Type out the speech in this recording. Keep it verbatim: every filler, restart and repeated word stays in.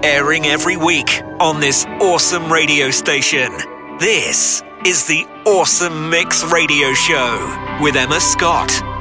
airing every week on this awesome radio station. This is the Awesome Mix Radio Show with Emma Scott.